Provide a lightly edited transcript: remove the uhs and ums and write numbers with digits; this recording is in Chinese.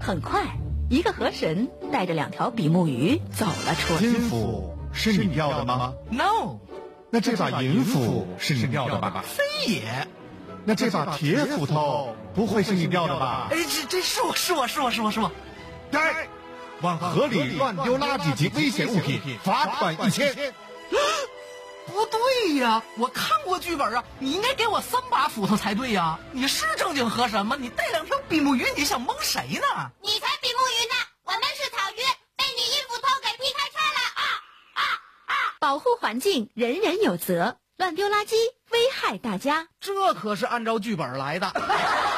很快，一个河神带着2条比目鱼走了出来。 金斧是你钓的吗 ？No。 那这把银斧是你钓的吧？ 非也。 那这把铁斧头不会是你钓的吧？ 哎，这是我。 该往河里乱丢垃圾及危险物品，罚款1000。 不对呀，我看过剧本啊，你应该给我3把斧头才对呀。你是正经河神吗？你带2条比目鱼，你想蒙谁呢？ 你才比目鱼呢，我们是草鱼，被你一斧头给劈开叉了！ 保护环境，人人有责，乱丢垃圾危害大家。 这可是按照剧本来的。